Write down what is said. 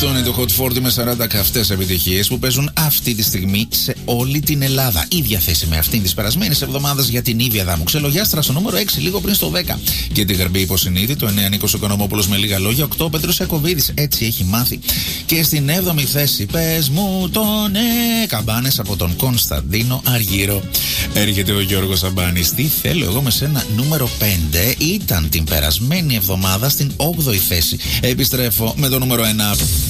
Αυτό είναι το Hot 40 με 40 καυτές επιτυχίες που παίζουν αυτή τη στιγμή σε όλη την Ελλάδα. Ίδια θέση με αυτήν της περασμένης εβδομάδας για την Ήβια Δάμου. Ξελογιάστρα στο νούμερο 6, λίγο πριν στο 10. Και την Γαρμπή υποσυνείδη, το 9 Νίκος Οικονομόπουλος με λίγα λόγια. 8 Πέτρος Ιακωβίδης, έτσι έχει μάθει. Και στην 7η θέση, πες μου το ναι, Καμπάνες από τον Κωνσταντίνο Αργύρο. Έρχεται ο Γιώργος Σαμπάνης. Τι θέλω εγώ με σένα, νούμερο 5. Ήταν την περασμένη εβδομάδα στην 8η θέση. Επιστρέφω με το νούμερο 1.